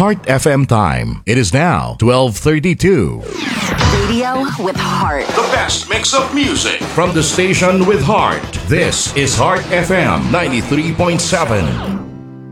Heart FM time. It is now 12:32. Radio with heart. The best mix of music. From the station with heart, this is Heart FM 93.7.